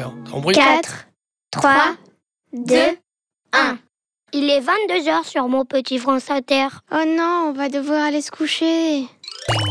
faire. En bruit. 4, 3, 2, 1. Il est 22h sur mon petit France Inter. Oh non, on va devoir aller se coucher.